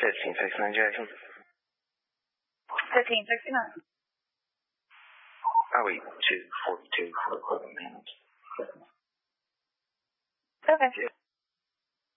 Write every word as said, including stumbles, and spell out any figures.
fifteen sixty-nine Jackson. fifteen sixty-nine. Oh, wait, two forty-two for equipment maintenance. Okay. Yeah.